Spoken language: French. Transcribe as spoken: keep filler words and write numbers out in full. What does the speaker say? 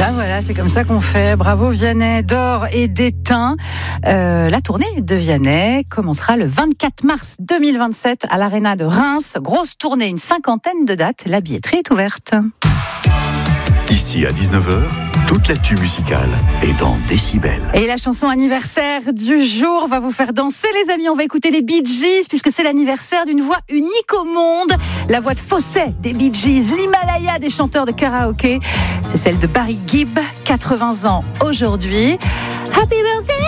Ben voilà, c'est comme ça qu'on fait. Bravo Vianney, d'or et d'étain. Euh, la tournée de Vianney commencera le vingt-quatre mars deux mille vingt-sept à l'Arena de Reims. Grosse tournée, une cinquantaine de dates. La billetterie est ouverte. Ici à dix-neuf heures, toute l'actu musicale est dans Décibel. Et la chanson anniversaire du jour va vous faire danser, les amis. On va écouter les Bee Gees puisque c'est l'anniversaire d'une voix unique au monde. La voix de fausset des Bee Gees, l'Himalaya des chanteurs de karaoké. C'est celle de Barry Gibb, quatre-vingts ans aujourd'hui. Happy birthday